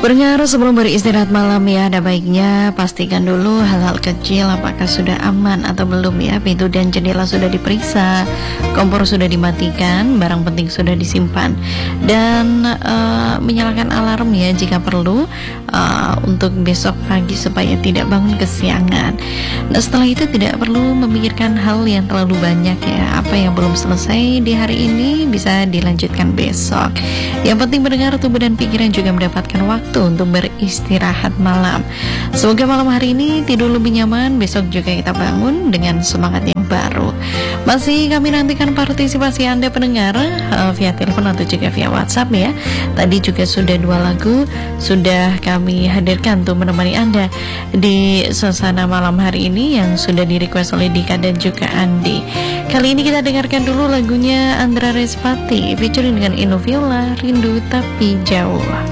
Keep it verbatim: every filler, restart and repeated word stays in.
Pendengar, sebelum beristirahat malam ya, ada baiknya pastikan dulu hal-hal kecil apakah sudah aman atau belum ya. Pintu dan jendela sudah diperiksa, kompor sudah dimatikan, barang penting sudah disimpan, dan uh, menyalakan alarm ya jika perlu uh, untuk besok pagi supaya tidak bangun kesiangan. Nah, setelah itu tidak perlu memikirkan hal yang terlalu banyak ya. Apa yang belum selesai di hari ini bisa dilanjutkan besok. Yang penting mendengar tubuh dan pikiran juga mendapatkan waktu untuk beristirahat malam. Semoga malam hari ini tidur lebih nyaman, besok juga kita bangun dengan semangat yang baru. Masih kami nantikan partisipasi Anda pendengar uh, via telepon atau juga via WhatsApp ya. Tadi juga sudah dua lagu sudah kami hadirkan untuk menemani Anda di suasana malam hari ini yang sudah di-request oleh Dika dan juga Andi. Kali ini kita dengarkan dulu lagunya Andra Respati featuring dengan Inoviola, Rindu Tapi Jauh.